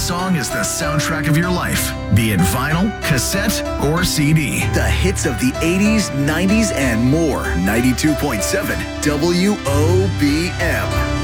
song is the soundtrack of your life, be it vinyl, cassette, or CD. The hits of the 80s, 90s, and more. 92.7 WOBM.